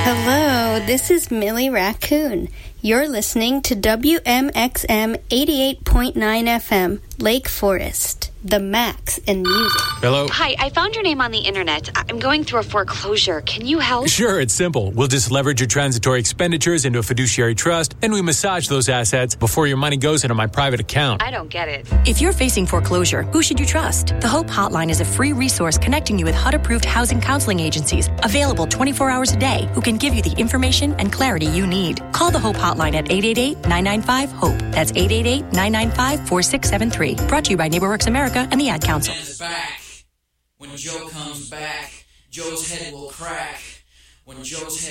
Hello, this is Millie Raccoon. You're listening to WMXM 88.9 FM, Lake Forest, the max in music. Hello? Hi, I found your name on the internet. I'm going through a foreclosure. Can you help? Sure, it's simple. We'll just leverage your transitory expenditures into a fiduciary trust, and we massage those assets before your money goes into my private account. I don't get it. If you're facing foreclosure, who should you trust? The Hope Hotline is a free resource connecting you with HUD-approved housing counseling agencies, available 24 hours a day, who can give you the information and clarity you need. Call the Hope Hotline at 888-995-HOPE. That's 888-995-4673. Brought to you by NeighborWorks America and the Ad Council. Back. When Joe comes back, Joe's head will crack. When Joe's head